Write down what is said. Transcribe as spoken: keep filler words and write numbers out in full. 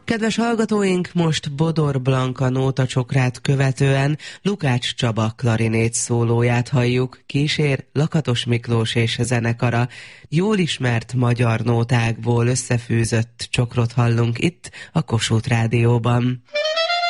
Kedves hallgatóink, most Bodor Blanka nótacsokrát követően Lukács Csaba klarinét szólóját halljuk, kísér Lakatos Miklós és zenekara. Jól ismert magyar nótákból összefűzött csokrot hallunk itt a Kossuth Rádióban.